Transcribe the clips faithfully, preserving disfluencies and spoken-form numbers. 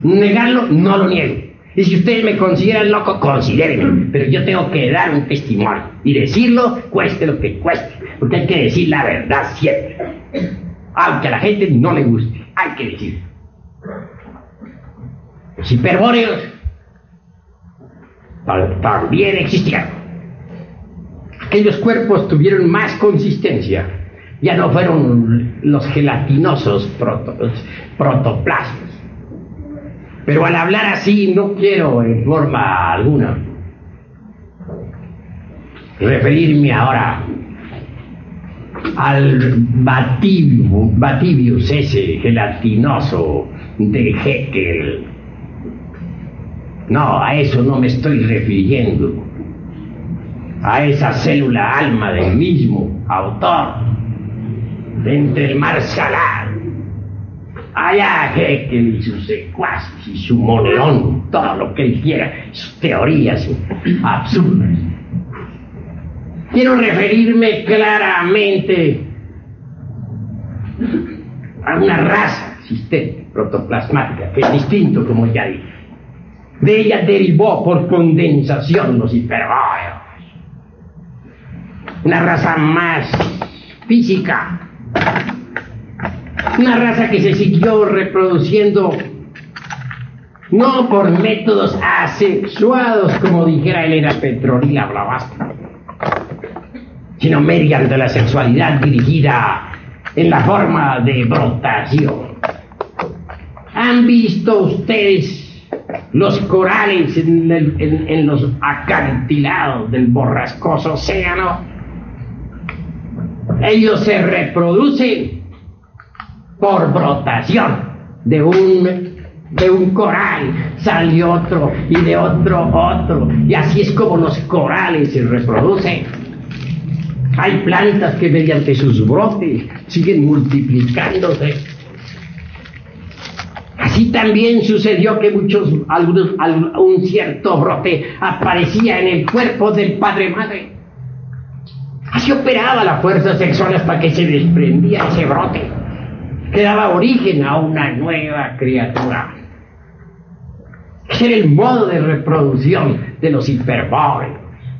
Negarlo, no lo niego. Y si ustedes me consideran loco, considérenme. Pero yo tengo que dar un testimonio. Y decirlo, cueste lo que cueste. Porque hay que decir la verdad siempre. Aunque a la gente no le guste, hay que decirlo. Los hiperbóreos también existieron. Aquellos cuerpos tuvieron más consistencia. Ya no fueron los gelatinosos proto, protoplasmas. Pero al hablar así no quiero en forma alguna referirme ahora al Bativius, Bativius ese gelatinoso de Haeckel. No, a eso no me estoy refiriendo. A esa célula alma del mismo autor, de entre el mar salado. Allá Haeckel y sus secuaces y su moneón, todo lo que él quiera, sus teorías absurdas. Quiero referirme claramente a una raza existente, protoplasmática, que es distinto, como ya dije. De ella derivó por condensación los hiperbóreos. Una raza más física. Una raza que se siguió reproduciendo no por métodos asexuados, como dijera Elena Petronila Blavatsky, sino mediante la sexualidad dirigida en la forma de brotación. ¿Han visto ustedes los corales en, el, en, en los acantilados del borrascoso océano? Ellos se reproducen por brotación. De un, de un coral sale otro, y de otro otro, y así es como los corales se reproducen. Hay plantas que mediante sus brotes siguen multiplicándose. Así también sucedió que muchos, algunos, un cierto brote aparecía en el cuerpo del padre-madre. Así operaba la fuerza sexual hasta que se desprendía ese brote, que daba origen a una nueva criatura. Ese era el modo de reproducción de los hiperbóreos.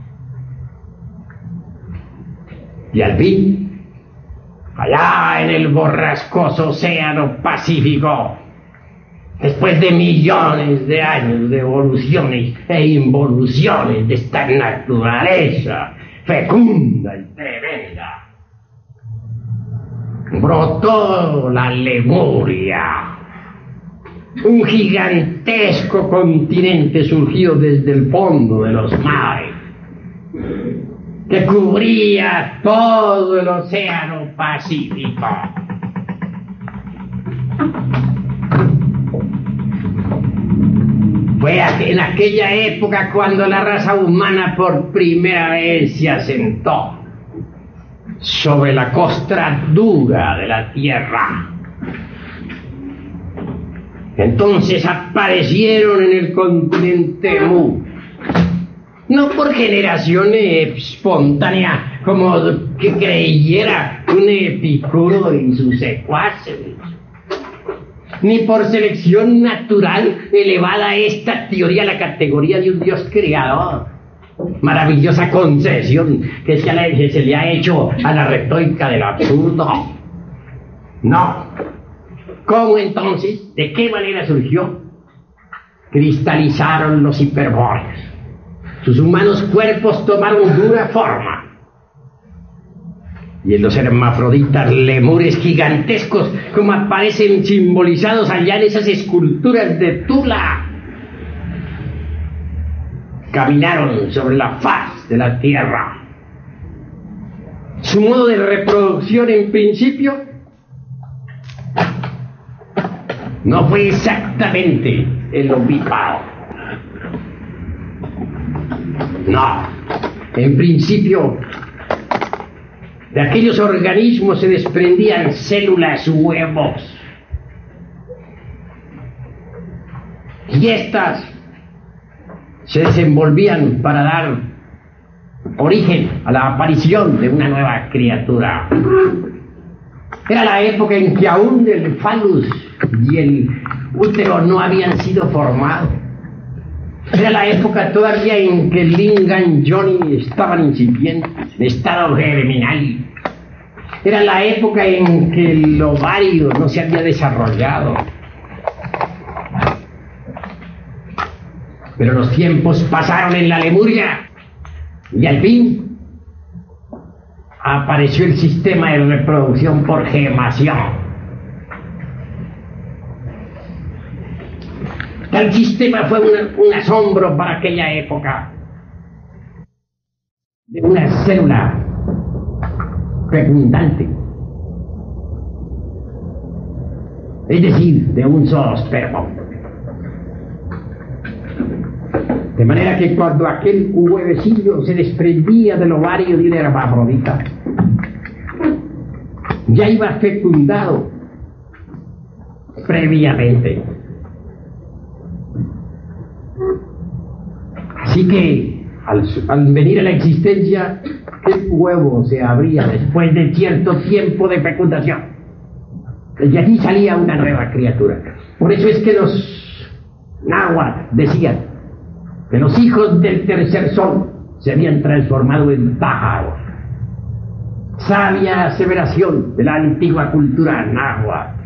Y al fin, allá en el borrascoso océano Pacífico, después de millones de años de evoluciones e involuciones de esta naturaleza fecunda y tremenda, brotó la Lemuria, un gigantesco continente surgido desde el fondo de los mares, que cubría todo el océano Pacífico. Fue en aquella época cuando la raza humana por primera vez se asentó sobre la costra dura de la Tierra. Entonces aparecieron en el continente Mu, no por generación espontánea, como que creyera un Epicuro y sus secuaces, ni por selección natural elevada esta teoría a la categoría de un Dios creador. Maravillosa concesión que se le, que se le ha hecho a la retórica del absurdo. No. ¿Cómo entonces? ¿De qué manera surgió? Cristalizaron los hiperbóreos. Sus humanos cuerpos tomaron dura forma. Y en los hermafroditas lemures gigantescos, como aparecen simbolizados allá en esas esculturas de Tula, caminaron sobre la faz de la Tierra. Su modo de reproducción en principio no fue exactamente el ovíparo. No, en principio de aquellos organismos se desprendían células huevos. Y estas se desenvolvían para dar origen a la aparición de una nueva criatura. Era la época en que aún el falus y el útero no habían sido formados. Era la época todavía en que el Lingan Johnny estaban incipientes, en estado germinal. Era la época en que el ovario no se había desarrollado. Pero los tiempos pasaron en la Lemuria y al fin apareció el sistema de reproducción por gemación. Tal sistema fue una, un asombro para aquella época. De una célula fecundante, es decir, de un solo esperma. De manera que cuando aquel huevecillo se desprendía del ovario de una hermafrodita, ya iba fecundado previamente. Así que al, al venir a la existencia, el huevo se abría después de cierto tiempo de fecundación. Y allí salía una nueva criatura. Por eso es que los náhuatl decían que los hijos del tercer sol se habían transformado en pájaros. Sabia aseveración de la antigua cultura náhuatl.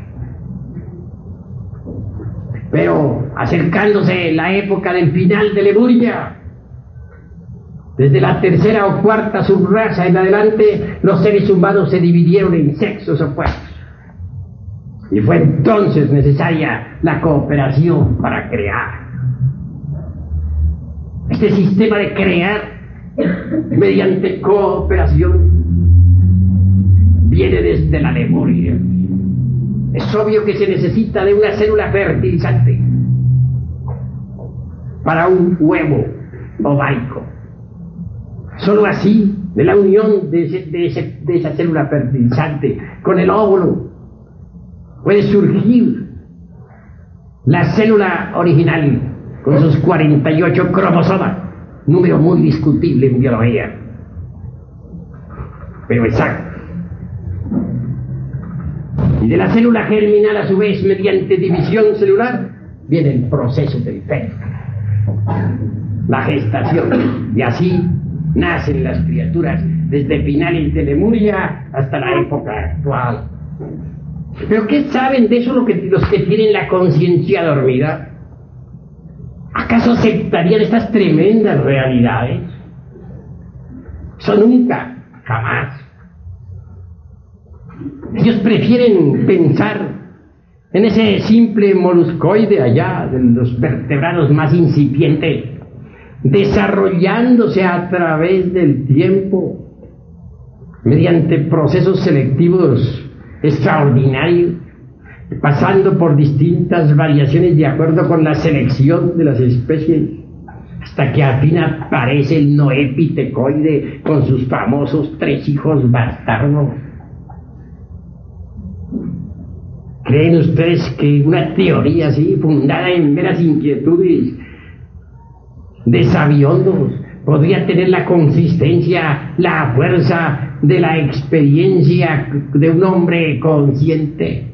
Pero acercándose la época del final de Lemuria, desde la tercera o cuarta subraza en adelante, los seres humanos se dividieron en sexos opuestos. Y fue entonces necesaria la cooperación para crear. Este sistema de crear mediante cooperación viene desde la Lemuria. Es obvio que se necesita de una célula fertilizante para un huevo ovárico. Solo así, de la unión de, ese, de, ese, de esa célula fertilizante con el óvulo, puede surgir la célula original con sus cuarenta y ocho cromosomas, número muy discutible en biología, pero exacto. Y de la célula germinal, a su vez, mediante división celular, viene el proceso del feto, la gestación, y así nacen las criaturas desde finales de Lemuria hasta la época actual. ¿Pero qué saben de eso lo que, los que tienen la conciencia dormida? ¿Acaso aceptarían estas tremendas realidades? Eso nunca, jamás. Ellos prefieren pensar en ese simple moluscoide allá, de los vertebrados más incipientes, desarrollándose a través del tiempo, mediante procesos selectivos extraordinarios, pasando por distintas variaciones de acuerdo con la selección de las especies, hasta que al fin aparece el noepitecoide con sus famosos tres hijos bastardos. ¿Creen ustedes que una teoría así, fundada en meras inquietudes de sabiondos, podría tener la consistencia, la fuerza de la experiencia de un hombre consciente?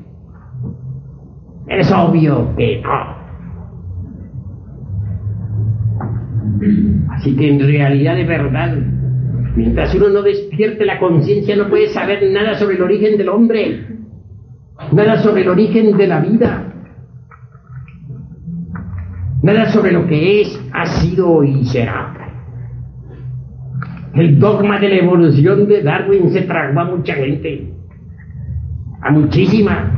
Es obvio que no. Así que en realidad, de verdad, mientras uno no despierte la conciencia, no puede saber nada sobre el origen del hombre, nada sobre el origen de la vida, nada sobre lo que es, ha sido y será. El dogma de la evolución de Darwin se tragó a mucha gente, a muchísima.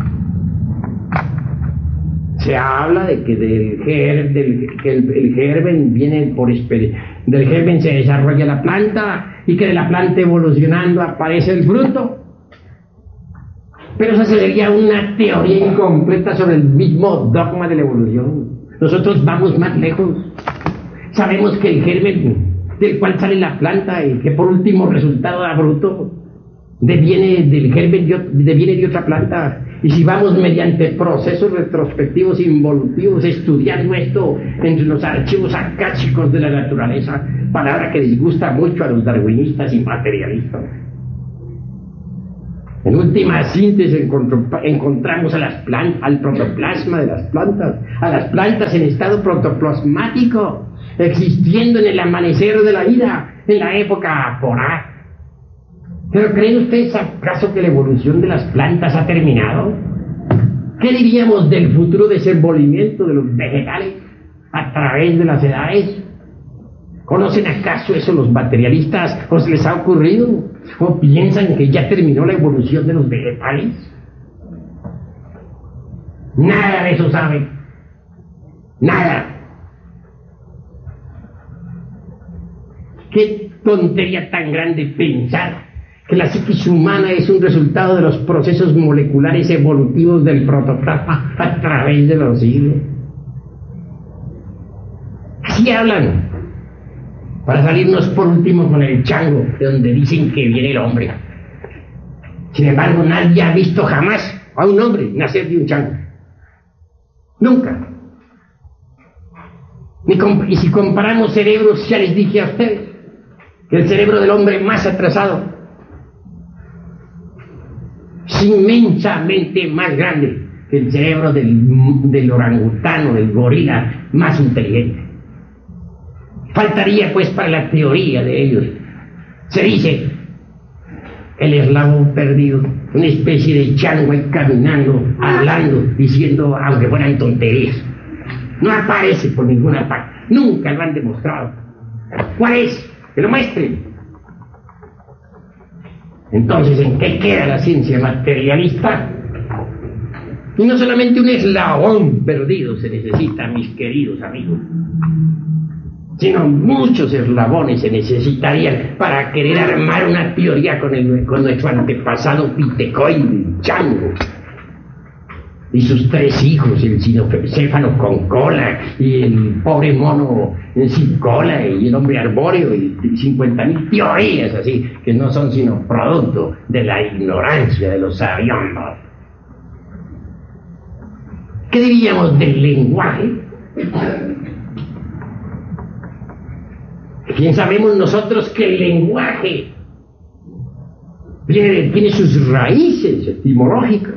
Se habla de que del, ger, del que el, el germen viene por experiencia, del germen se desarrolla la planta y que de la planta evolucionando aparece el fruto. Pero esa sería una teoría incompleta sobre el mismo dogma de la evolución. Nosotros vamos más lejos. Sabemos que el germen del cual sale la planta y que por último resultado da fruto, deviene del germen, deviene de otra planta. Y si vamos mediante procesos retrospectivos involutivos estudiando esto entre los archivos akáshicos de la naturaleza, palabra que disgusta mucho a los darwinistas y materialistas, En última síntesis encontramos a las plantas, al protoplasma de las plantas, a las plantas en estado protoplasmático, existiendo en el amanecer de la vida, en la época polar. ¿Pero creen ustedes acaso que la evolución de las plantas ha terminado? ¿Qué diríamos del futuro desenvolvimiento de los vegetales a través de las edades? ¿Conocen acaso eso los materialistas? ¿O se les ha ocurrido? ¿O piensan que ya terminó la evolución de los vegetales? Nada de eso saben. Nada. Qué tontería tan grande pensar que la psiquis humana es un resultado de los procesos moleculares evolutivos del protoplasma a través de los siglos. Así hablan, para salirnos por último con el chango, de donde dicen que viene el hombre. Sin embargo, nadie ha visto jamás a un hombre nacer de un chango. Nunca. Y si comparamos cerebros, ya les dije a ustedes que el cerebro del hombre más atrasado es inmensamente más grande que el cerebro del, del orangutano, del gorila más inteligente. Faltaría pues para la teoría de ellos. Se dice el eslabón perdido, una especie de chango ahí caminando, hablando, diciendo, aunque fueran tonterías. No aparece por ninguna parte, nunca lo han demostrado. ¿Cuál es? Que lo muestren. Entonces, ¿en qué queda la ciencia materialista? Y no solamente un eslabón perdido se necesita, mis queridos amigos, sino muchos eslabones se necesitarían para querer armar una teoría con, el, con nuestro antepasado pitecoide, chango, y sus tres hijos, el cinocéfalo con cola, y el pobre mono sin cola, y el hombre arbóreo, y cincuenta mil teorías así, que no son sino producto de la ignorancia de los sabiondos. ¿Qué diríamos del lenguaje? Bien sabemos nosotros que el lenguaje tiene, tiene sus raíces etimológicas.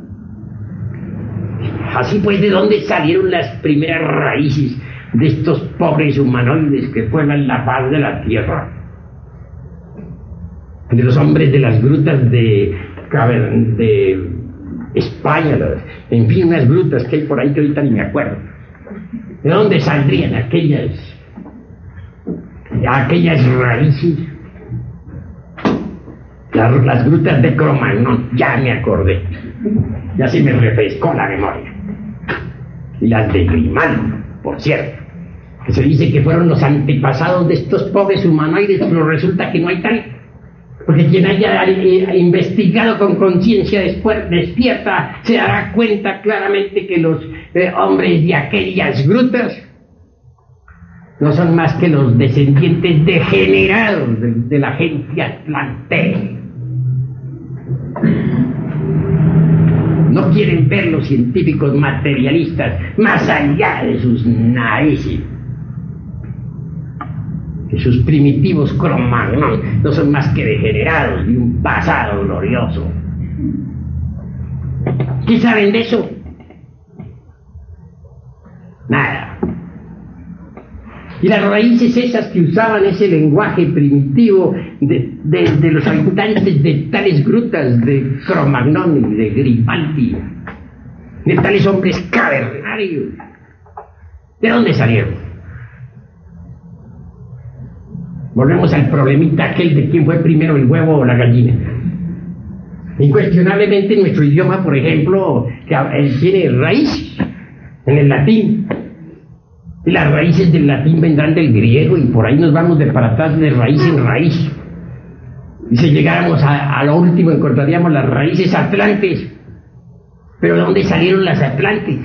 Así pues, ¿de dónde salieron las primeras raíces de estos pobres humanoides que pueblan la faz de la tierra? De los hombres de las grutas de, de España, en fin, unas grutas que hay por ahí que ahorita ni me acuerdo. ¿De dónde saldrían aquellas, aquellas raíces? Las, las grutas de Cromagnon, ya me acordé. Ya se me refrescó la memoria. Y las de Grimaldo, por cierto, que se dice que fueron los antepasados de estos pobres humanoides, pero resulta que no hay tal. Porque quien haya eh, investigado con conciencia despierta se dará cuenta claramente que los eh, hombres de aquellas grutas no son más que los descendientes degenerados de, de la gente atlante. No quieren ver los científicos materialistas más allá de sus narices. Que sus primitivos Cromagnon no son más que degenerados de un pasado glorioso. ¿Qué saben de eso? Nada. Y las raíces esas que usaban ese lenguaje primitivo de, de, de los habitantes de tales grutas de Cromagnon y de Grimaldi, de tales hombres cavernarios, ¿de dónde salieron? Volvemos al problemita aquel de quién fue primero, el huevo o la gallina. Incuestionablemente nuestro idioma, por ejemplo, que tiene raíces en el latín. Y las raíces del latín vendrán del griego y por ahí nos vamos de para atrás de raíz en raíz. Y si llegáramos a, a lo último encontraríamos las raíces atlantes. ¿Pero de dónde salieron las atlantes?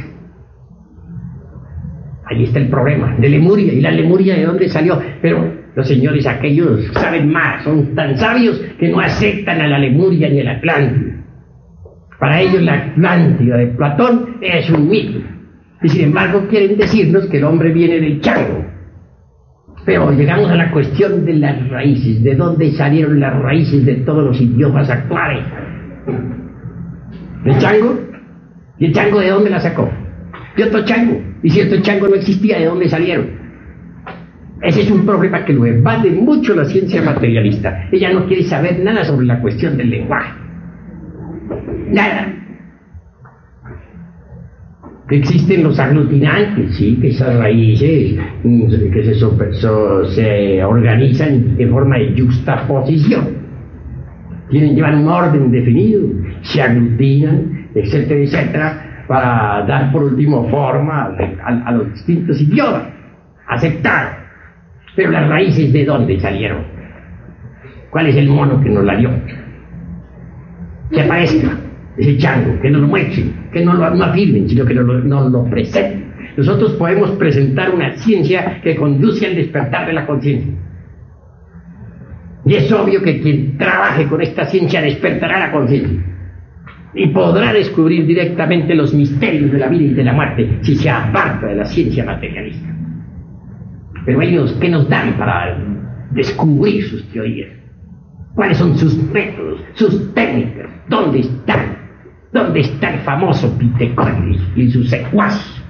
Ahí está el problema, de Lemuria. ¿Y la Lemuria de dónde salió? Pero los señores aquellos saben más, son tan sabios que no aceptan a la Lemuria ni a la Atlántida. Para ellos la Atlántida de Platón es un mito. Y sin embargo quieren decirnos que el hombre viene del chango. Pero llegamos a la cuestión de las raíces, de dónde salieron las raíces de todos los idiomas actuales. ¿El chango? ¿Y el chango de dónde la sacó? De otro chango. Y si otro chango no existía, ¿de dónde salieron? Ese es un problema que lo evade mucho la ciencia materialista. Ella no quiere saber nada sobre la cuestión del lenguaje. Nada. Que existen los aglutinantes, sí, que esas raíces que se, so, so, se organizan en forma de juxtaposición. Tienen, llevan un orden definido, se aglutinan, etcétera, etcétera, para dar por último forma a, a, a los distintos idiomas, aceptados. Pero las raíces, ¿de dónde salieron? ¿Cuál es el mono que nos la dio? Que aparezca ese chango, que nos lo muestren, que no lo no afirmen, sino que nos lo, nos lo presenten. Nosotros podemos presentar una ciencia que conduce al despertar de la conciencia. Y es obvio que quien trabaje con esta ciencia despertará la conciencia y podrá descubrir directamente los misterios de la vida y de la muerte si se aparta de la ciencia materialista. Pero ellos, ¿qué nos dan para descubrir sus teorías? ¿Cuáles son sus métodos, sus técnicas? ¿Dónde están? ¿Dónde está el famoso Pitecóides y sus secuaces?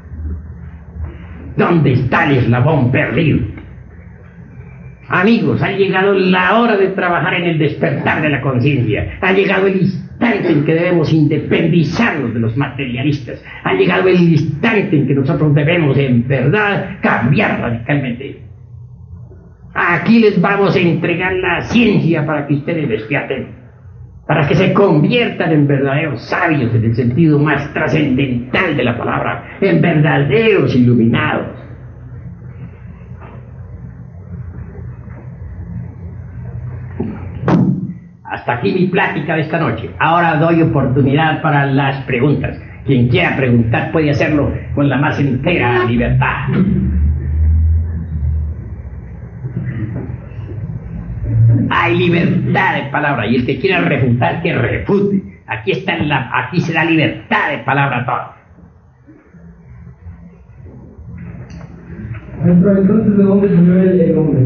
¿Dónde está el eslabón perdido? Amigos, ha llegado la hora de trabajar en el despertar de la conciencia. Ha llegado el instante en que debemos independizarnos de los materialistas. Ha llegado el instante en que nosotros debemos, en verdad, cambiar radicalmente. Aquí les vamos a entregar la ciencia para que ustedes despierten, para que se conviertan en verdaderos sabios en el sentido más trascendental de la palabra, en verdaderos iluminados. Hasta aquí mi plática de esta noche. Ahora doy oportunidad para las preguntas. Quien quiera preguntar puede hacerlo con la más entera libertad. Hay libertad de palabra, y el que quiera refutar, que refute. Aquí está la, aquí se da libertad de palabra a todos. Entonces, ¿de dónde salió el, el hombre?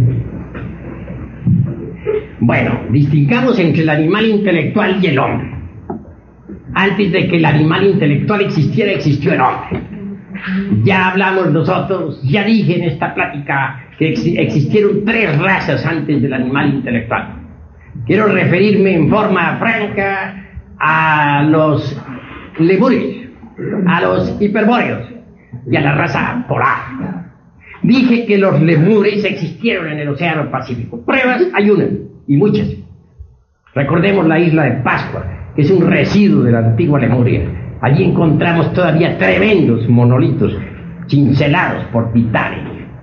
Bueno, distingamos entre el animal intelectual y el hombre. Antes de que el animal intelectual existiera, existió el hombre. Ya hablamos nosotros, ya dije en esta plática que ex existieron tres razas antes del animal intelectual. Quiero referirme en forma franca a los lemures, a los hiperbóreos y a la raza polar. Dije que los lemures existieron en el Océano Pacífico. Pruebas hay una, y muchas. Recordemos la isla de Pascua, que es un residuo de la antigua Lemuria. Allí encontramos todavía tremendos monolitos cincelados por titanes.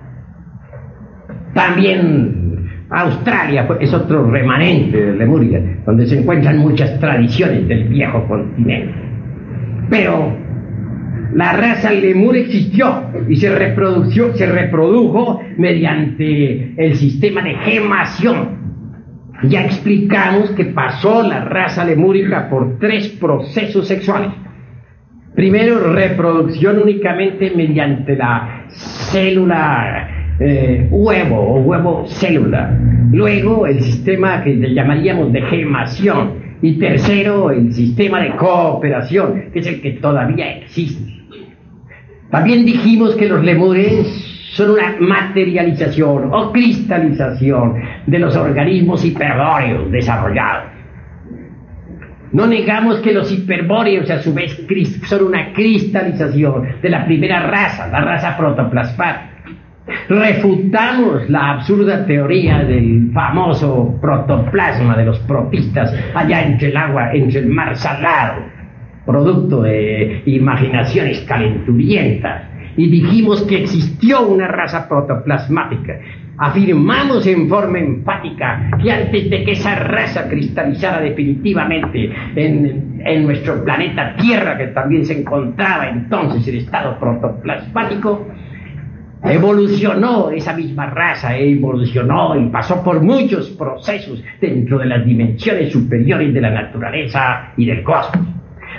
También Australia es otro remanente de Lemuria, donde se encuentran muchas tradiciones del viejo continente. Pero la raza lemur existió y se reprodujo, se reprodujo mediante el sistema de gemación. Ya explicamos que pasó la raza lemúrica por tres procesos sexuales. Primero, reproducción únicamente mediante la célula eh, huevo o huevo célula. Luego, el sistema que le llamaríamos de gemación. Y tercero, el sistema de cooperación, que es el que todavía existe. También dijimos que los lemures son una materialización o cristalización de los organismos hiperbóreos desarrollados. No negamos que los hiperbóreos a su vez son una cristalización de la primera raza, la raza protoplasmática. Refutamos la absurda teoría del famoso protoplasma de los protistas allá entre el agua, entre el mar salado, producto de imaginaciones calenturientas, y dijimos que existió una raza protoplasmática. Afirmamos en forma enfática que antes de que esa raza cristalizara definitivamente en, en nuestro planeta Tierra, que también se encontraba entonces en estado protoplasmático, evolucionó esa misma raza, evolucionó y pasó por muchos procesos dentro de las dimensiones superiores de la naturaleza y del cosmos.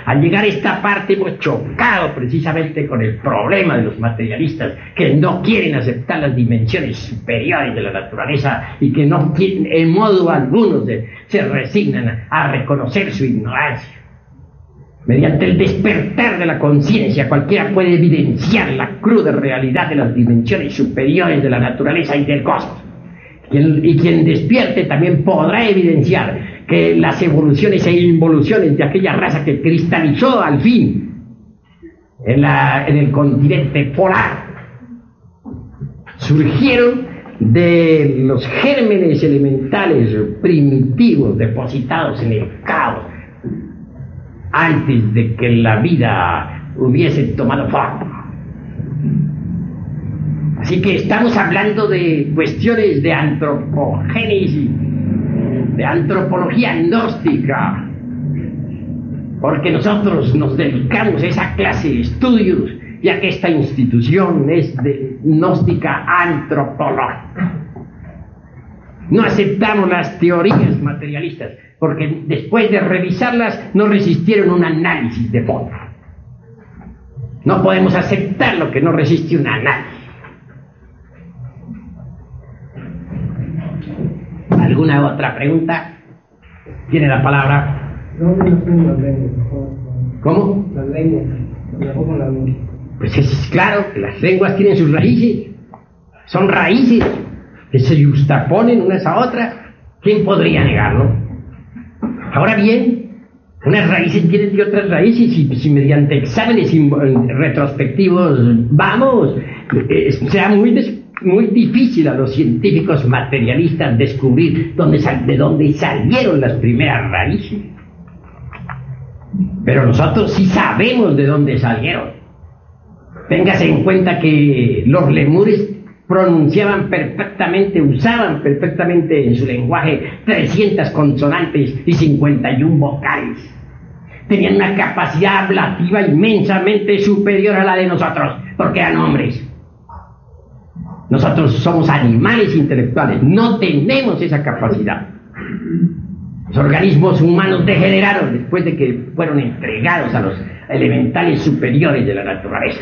Al llegar a esta parte hemos chocado precisamente con el problema de los materialistas que no quieren aceptar las dimensiones superiores de la naturaleza y que no quieren en modo alguno se, se resignan a reconocer su ignorancia. Mediante el despertar de la conciencia, cualquiera puede evidenciar la cruda realidad de las dimensiones superiores de la naturaleza y del cosmos. Quien, y quien despierte también podrá evidenciar que las evoluciones e involuciones de aquella raza que cristalizó al fin en, la, en el continente polar surgieron de los gérmenes elementales primitivos depositados en el caos antes de que la vida hubiese tomado forma. Así que estamos hablando de cuestiones de antropogénesis, de antropología gnóstica, porque nosotros nos dedicamos a esa clase de estudios, ya que esta institución es de gnóstica antropológica. No aceptamos las teorías materialistas, porque después de revisarlas no resistieron un análisis de fondo. No podemos aceptar lo que no resiste un análisis. ¿Alguna otra pregunta? ¿Tiene la palabra? No, no son las lenguas. ¿Cómo? Las lenguas. Las lenguas. Pues es claro que las lenguas tienen sus raíces. Son raíces que se justaponen unas a otras. ¿Quién podría negarlo? Ahora bien, unas raíces vienen de otras raíces y si mediante exámenes retrospectivos vamos, eh, será muy des muy difícil a los científicos materialistas descubrir dónde sal de dónde salieron las primeras raíces. Pero nosotros sí sabemos de dónde salieron. Téngase en cuenta que los lemures pronunciaban perfectamente, usaban perfectamente en su lenguaje trescientas consonantes y cincuenta y uno vocales. Tenían una capacidad ablativa inmensamente superior a la de nosotros, porque eran hombres. Nosotros somos animales intelectuales, no tenemos esa capacidad. Los organismos humanos degeneraron después de que fueron entregados a los elementales superiores de la naturaleza.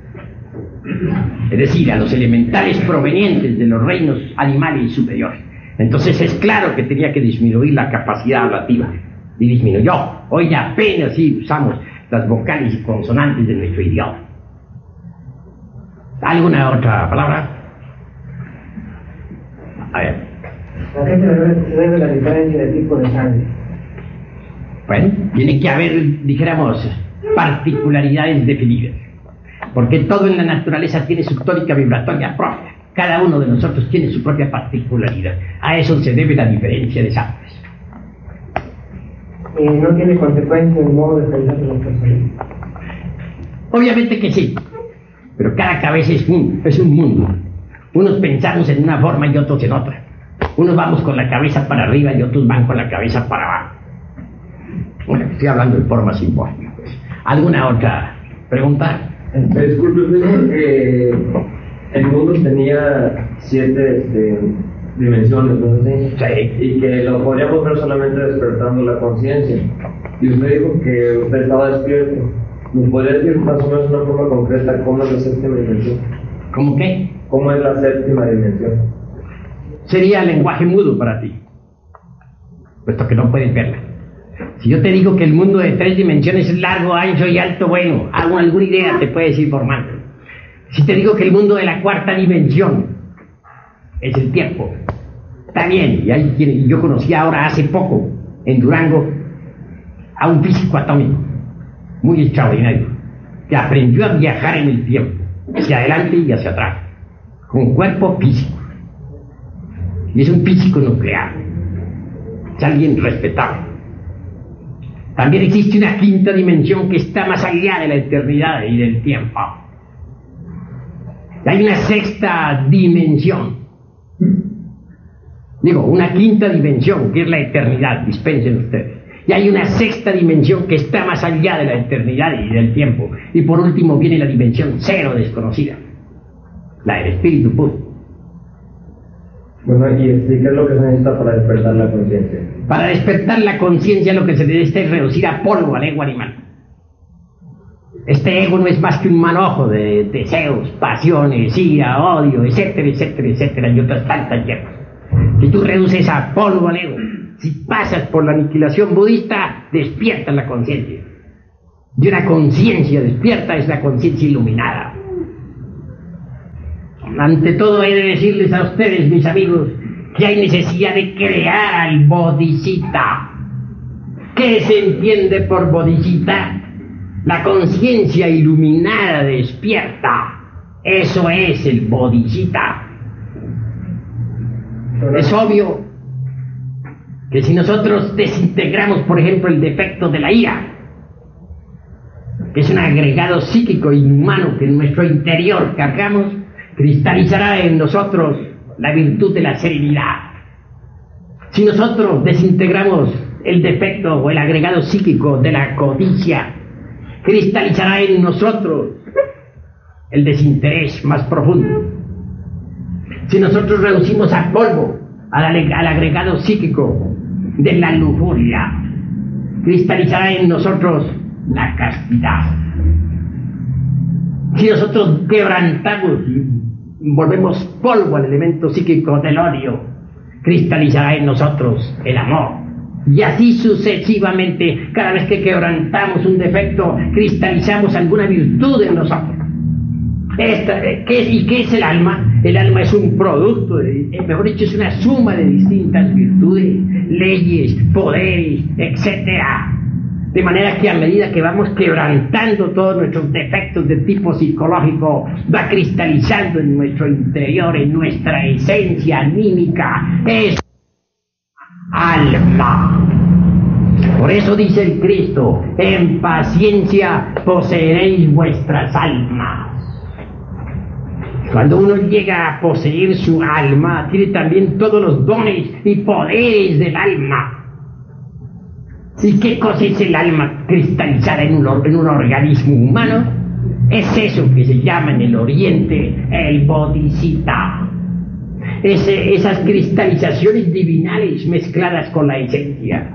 Es decir, a los elementales provenientes de los reinos animales superiores. Entonces es claro que tenía que disminuir la capacidad ablativa. Y disminuyó. Hoy apenas sí usamos las vocales y consonantes de nuestro idioma. ¿Alguna otra palabra? A ver. ¿A qué se debe, se debe la diferencia de tipo de sangre? Bueno, tiene que haber, dijéramos, particularidades definidas. Porque todo en la naturaleza tiene su tónica vibratoria propia. Cada uno de nosotros tiene su propia particularidad. A eso se debe la diferencia de sangres. ¿Y no tiene consecuencia en el modo de pensar de las personas? Obviamente que sí. Pero cada cabeza es un, es un mundo. Unos pensamos en una forma y otros en otra. Unos vamos con la cabeza para arriba y otros van con la cabeza para abajo. Bueno, estoy hablando de forma simbólica. Pues. ¿Alguna otra pregunta? Disculpe, dijo que el mundo tenía siete este, dimensiones, ¿no es así? Sí. Y que lo podríamos ver solamente despertando la conciencia. Y usted dijo que usted estaba despierto. ¿Me podría decir más o menos una forma concreta cómo es la séptima dimensión? ¿Cómo qué? ¿Cómo es la séptima dimensión? Sería lenguaje mudo para ti, puesto que no puedes verla. Si yo te digo que el mundo de tres dimensiones es largo, ancho y alto, bueno, hago alguna idea te puedes ir formando. Si te digo que el mundo de la cuarta dimensión es el tiempo, está bien. Y hay quien, yo conocí ahora hace poco en Durango a un físico atómico muy extraordinario que aprendió a viajar en el tiempo, hacia adelante y hacia atrás, con cuerpo físico. Y es un físico nuclear, es alguien respetable. También existe una quinta dimensión que está más allá de la eternidad y del tiempo. Y hay una sexta dimensión. Digo, una quinta dimensión que es la eternidad, dispensen ustedes. Y hay una sexta dimensión que está más allá de la eternidad y del tiempo. Y por último viene la dimensión cero desconocida, la del espíritu puro. Bueno, y explica lo que se necesita para despertar la conciencia. Para despertar la conciencia lo que se necesita es reducir a polvo al ego animal. Este ego no es más que un manojo de deseos, pasiones, ira, odio, etcétera, etcétera, etcétera, y otras tantas hierbas. Si tú reduces a polvo al ego, si pasas por la aniquilación budista, despiertas la conciencia. Y una conciencia despierta es la conciencia iluminada. Ante todo he de decirles a ustedes, mis amigos, que hay necesidad de crear al bodhisattva. ¿Qué se entiende por bodhisattva? La conciencia iluminada despierta. Eso es el bodhisattva. Es obvio que si nosotros desintegramos, por ejemplo, el defecto de la ira, que es un agregado psíquico inhumano que en nuestro interior cargamos, cristalizará en nosotros la virtud de la serenidad. Si nosotros desintegramos el defecto o el agregado psíquico de la codicia, cristalizará en nosotros el desinterés más profundo. Si nosotros reducimos a polvo al, al agregado psíquico de la lujuria, cristalizará en nosotros la castidad. Si nosotros quebrantamos y volvemos polvo al elemento psíquico del odio, cristalizará en nosotros el amor. Y así sucesivamente, cada vez que quebrantamos un defecto, cristalizamos alguna virtud en nosotros. Esta, ¿qué, ¿Y qué es el alma? El alma es un producto, de, mejor dicho, es una suma de distintas virtudes, leyes, poderes, etcétera. De manera que a medida que vamos quebrantando todos nuestros defectos de tipo psicológico, va cristalizando en nuestro interior, en nuestra esencia anímica, es alma. Por eso dice el Cristo, en paciencia poseeréis vuestras almas. Cuando uno llega a poseer su alma, tiene también todos los dones y poderes del alma. ¿Y qué cosa es el alma cristalizada en un, en un organismo humano? Es eso que se llama en el Oriente el bodhisattva. Es, esas cristalizaciones divinales mezcladas con la esencia.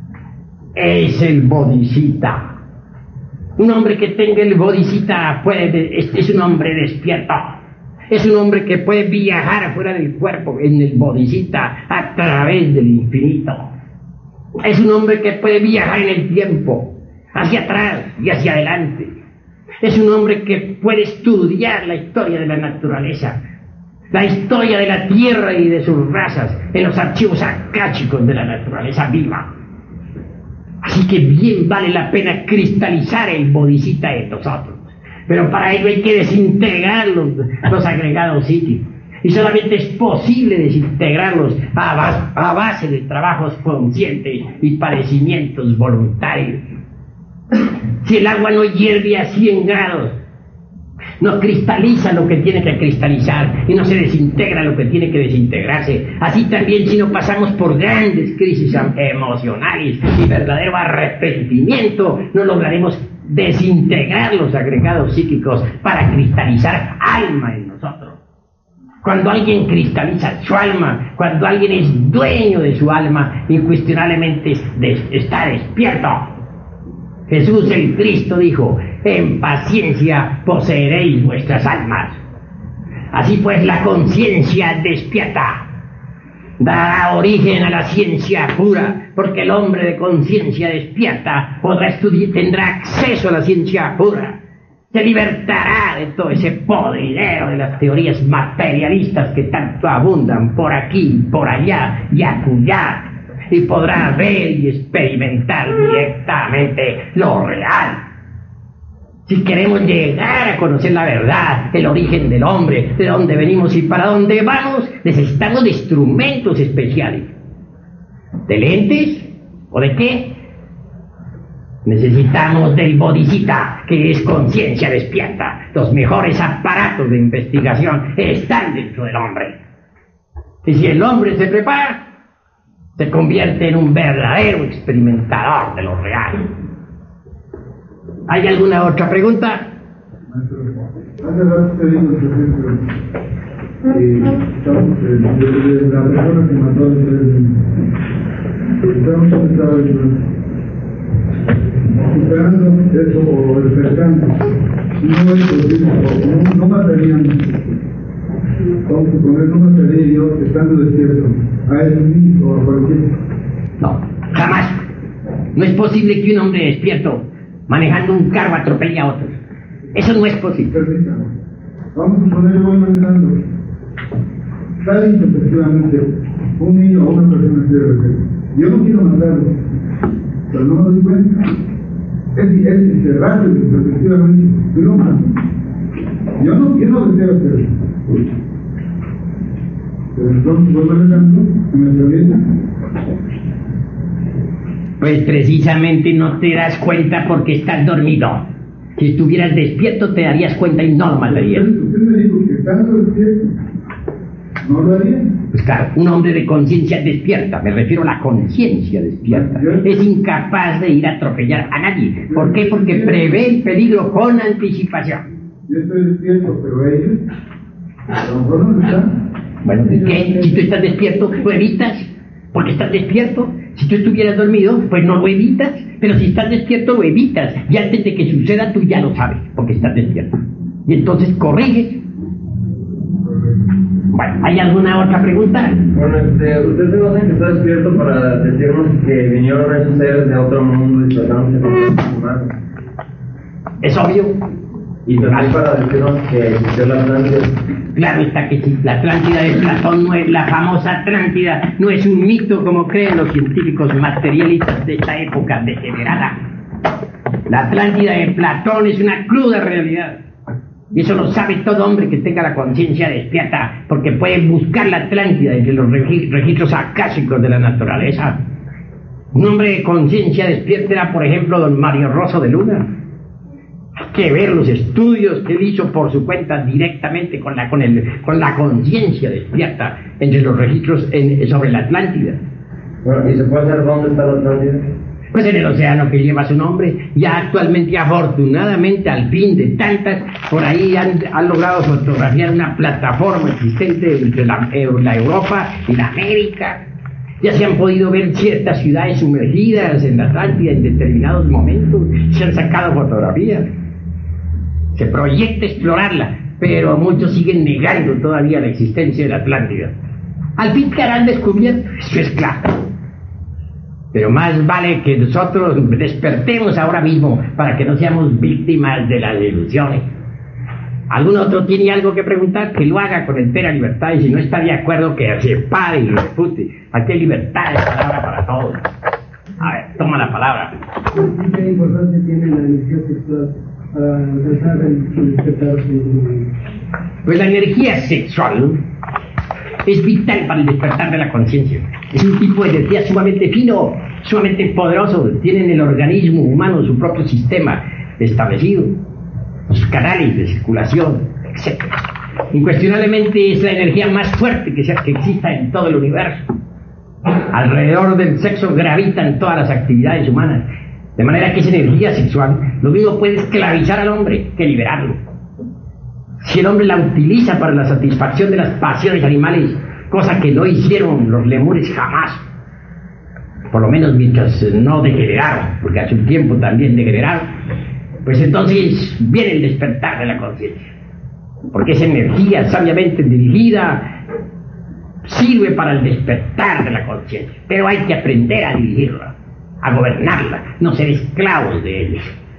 Es el bodhisattva. Un hombre que tenga el bodhisattva puede, es, es un hombre despierto. Es un hombre que puede viajar afuera del cuerpo en el bodhisattva a través del infinito. Es un hombre que puede viajar en el tiempo, hacia atrás y hacia adelante. Es un hombre que puede estudiar la historia de la naturaleza, la historia de la tierra y de sus razas en los archivos akáshicos de la naturaleza viva. Así que bien vale la pena cristalizar el bodhisattva en nosotros. Pero para ello hay que desintegrar los, los agregados psíquicos. Y solamente es posible desintegrarlos a base, a base de trabajos conscientes y padecimientos voluntarios. Si el agua no hierve a cien grados, no cristaliza lo que tiene que cristalizar y no se desintegra lo que tiene que desintegrarse. Así también, si no pasamos por grandes crisis emocionales y verdadero arrepentimiento, no lograremos desintegrar los agregados psíquicos para cristalizar alma en nosotros. Cuando alguien cristaliza su alma, cuando alguien es dueño de su alma, incuestionablemente está despierto. Jesús el Cristo dijo, en paciencia poseeréis vuestras almas. Así pues, la conciencia despierta dará origen a la ciencia pura, porque el hombre de conciencia despierta podrá estudiar, tendrá acceso a la ciencia pura. Se libertará de todo ese podridero de las teorías materialistas que tanto abundan por aquí, por allá y acullá, y podrá ver y experimentar directamente lo real. Si queremos llegar a conocer la verdad, el origen del hombre, de dónde venimos y para dónde vamos, necesitamos de instrumentos especiales. ¿De lentes? ¿O de qué? Necesitamos del bodhisattva, que es conciencia despierta. Los mejores aparatos de investigación están dentro del hombre. Y si el hombre se prepara, se convierte en un verdadero experimentador de lo real. ¿Hay alguna otra pregunta? Hace rato te digo, por ejemplo, eh, estamos, eh, de la persona que mató a los tres niños. Estamos sentados en superando eso o despertando, no es posible, no, no matarían, vamos a suponer, no mataría yo estando despierto a él mismo o a cualquier. No, jamás. No es posible que un hombre despierto, manejando un carro, atropelle a otro. Eso no es posible. Permítame. Vamos a suponer, yo voy manejando. Sale efectivamente un niño o una persona se debe. Yo no quiero matarlo, pero no me doy cuenta. Es, es, es rápido, efectivamente, yo lo mato. Yo no, yo no deseo hacer eso. Pero entonces voy manejando, me atraviesa. Pues precisamente no te das cuenta porque estás dormido. Si estuvieras despierto te darías cuenta y no lo matarías. Usted me dijo que estando despierto, ¿no lo haría? Pues claro, un hombre de conciencia despierta, me refiero a la conciencia despierta, es incapaz de ir a atropellar a nadie. ¿Por qué? Porque prevé el peligro con anticipación. Yo estoy despierto, pero ellos, a lo mejor no están. Bueno, ¿y qué? Si tú estás despierto, lo evitas, porque estás despierto. Si tú estuvieras dormido, pues no lo evitas, pero si estás despierto, lo evitas. Y antes de que suceda, tú ya lo sabes, porque estás despierto. Y entonces corriges. Bueno, ¿hay alguna otra pregunta? Bueno, este, usted se basa en que está despierto para decirnos que vinieron esos seres de otro mundo y tratándose con los humanos. Es obvio. Y también para decirnos que existió la Atlántida. Claro está que sí, la Atlántida de Platón no es la famosa Atlántida, no es un mito como creen los científicos materialistas de esta época degenerada. La Atlántida de Platón es una cruda realidad. Y eso lo sabe todo hombre que tenga la conciencia despierta, porque puede buscar la Atlántida entre los regi- registros acásicos de la naturaleza. Un hombre de conciencia despierta era, por ejemplo, don Mario Rosso de Luna. Hay que ver los estudios que él hizo por su cuenta directamente con la, con el, con la conciencia despierta entre los registros en, sobre la Atlántida. Bueno, ¿y se puede saber dónde está la Atlántida? Pues en el océano que lleva su nombre, ya actualmente, afortunadamente, al fin de tantas, por ahí han, han logrado fotografiar una plataforma existente entre la, eh, la Europa y la América. Ya se han podido ver ciertas ciudades sumergidas en la Atlántida en determinados momentos, se han sacado fotografías. Se proyecta explorarla, pero muchos siguen negando todavía la existencia de la Atlántida. Al fin que harán descubierto, eso es claro. Pero más vale que nosotros despertemos ahora mismo para que no seamos víctimas de las ilusiones. ¿Algún otro tiene algo que preguntar? Que lo haga con entera libertad, y si no está de acuerdo, que se pare y lo refute. Aquí hay libertad de palabra para todos. A ver, toma la palabra. ¿Qué importancia tiene la energía sexual para alcanzar el despertar? Pues la energía sexual es vital para el despertar de la conciencia. Es un tipo de energía sumamente fino, sumamente poderoso. Tiene en el organismo humano su propio sistema establecido, los canales de circulación, etcétera. Incuestionablemente es la energía más fuerte que, sea, que exista en todo el universo. Alrededor del sexo gravitan todas las actividades humanas, de manera que esa energía sexual lo mismo puede esclavizar al hombre que liberarlo. Si el hombre la utiliza para la satisfacción de las pasiones animales, cosa que no hicieron los lemures jamás, por lo menos mientras no degeneraron, porque hace un tiempo también degeneraron, pues entonces viene el despertar de la conciencia, porque esa energía sabiamente dirigida sirve para el despertar de la conciencia, pero hay que aprender a dirigirla, a gobernarla, no ser esclavos de ella.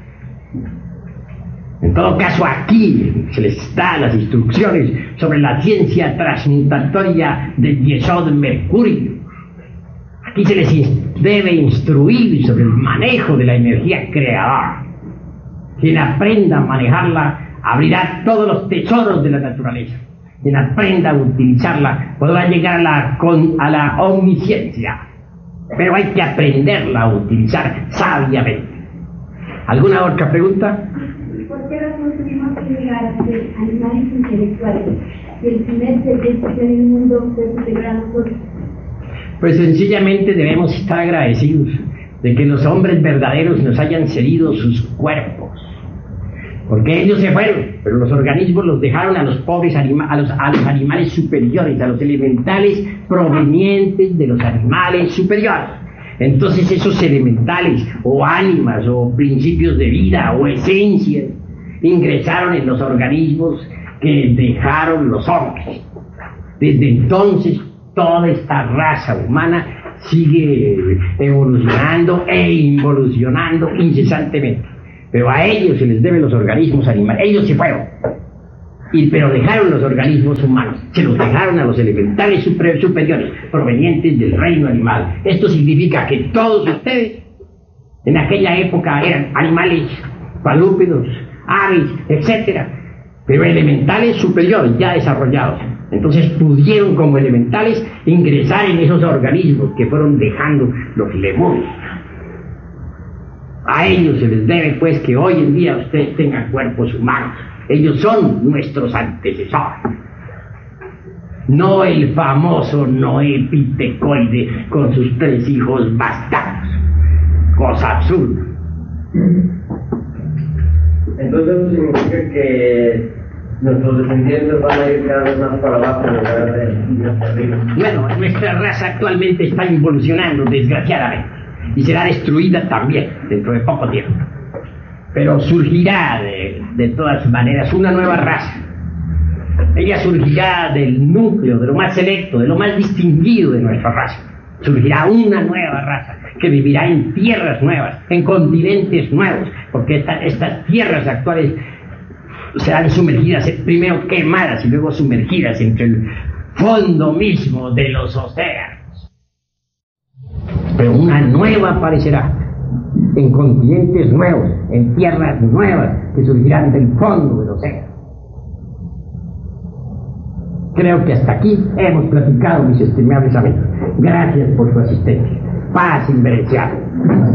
En todo caso, aquí se les da las instrucciones sobre la ciencia transmutatoria del yesod mercurio. Aquí se les debe instruir sobre el manejo de la energía creadora. Quien aprenda a manejarla abrirá todos los tesoros de la naturaleza. Quien aprenda a utilizarla podrá llegar a la, con, a la omnisciencia. Pero hay que aprenderla a utilizar sabiamente. ¿Alguna otra pregunta? ¿Por qué razón tuvimos que llegar a ser animales intelectuales? Y el primer ser que existe en el mundo fue superior a nosotros. Pues sencillamente debemos estar agradecidos de que los hombres verdaderos nos hayan cedido sus cuerpos. Porque ellos se fueron, pero los organismos los dejaron a los pobres anima a, los, a los animales superiores, a los elementales provenientes de los animales superiores. Entonces esos elementales, o ánimas, o principios de vida, o esencias, ingresaron en los organismos que dejaron los hombres. Desde entonces, toda esta raza humana sigue evolucionando e involucionando incesantemente. Pero a ellos se les deben los organismos animales. Ellos se fueron. Y, pero dejaron los organismos humanos, se los dejaron a los elementales super, superiores, provenientes del reino animal. Esto significa que todos ustedes, en aquella época, eran animales, cuadrúpedos, aves, etcétera, pero elementales superiores, ya desarrollados. Entonces pudieron, como elementales, ingresar en esos organismos que fueron dejando los lemures. A ellos se les debe, pues, que hoy en día ustedes tengan cuerpos humanos. Ellos son nuestros antecesores. No el famoso Noé Pitecoide con sus tres hijos bastardos. Cosa absurda. Entonces eso significa que nuestros descendientes van a ir cada vez más para abajo en lugar de ir hacia arriba. Bueno, nuestra raza actualmente está involucionando, desgraciadamente, y será destruida también dentro de poco tiempo. Pero surgirá de, de todas maneras una nueva raza. Ella surgirá del núcleo, de lo más selecto, de lo más distinguido de nuestra raza. Surgirá una nueva raza que vivirá en tierras nuevas, en continentes nuevos, porque esta, estas tierras actuales serán sumergidas, primero quemadas y luego sumergidas entre el fondo mismo de los océanos. Pero una nueva aparecerá, en continentes nuevos, en tierras nuevas que surgirán del fondo del océano. Creo que hasta aquí hemos platicado, mis estimables amigos. Gracias por su asistencia. Paz inverenciable.